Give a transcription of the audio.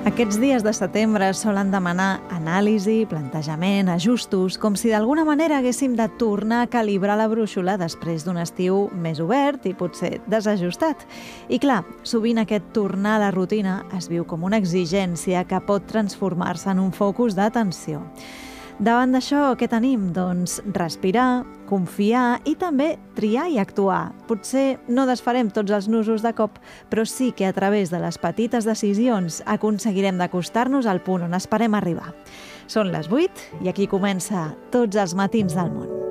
Aquests dies de setembre solen demanar anàlisi, plantejament, ajustos, com si d'alguna manera haguéssim de tornar a calibrar la brúixola després d'un estiu més obert i potser desajustat. I clar, sovint aquest tornar a la rutina es viu com una exigència que pot transformar-se en un focus d'atenció. Davant d'això, què tenim? Doncs respirar, confiar i també triar i actuar. Potser no desfarem tots els nusos de cop, però sí que a través de les petites decisions aconseguirem d'acostar-nos al punt on esperem arribar. Són les 8 i aquí comença Tots els matins del món.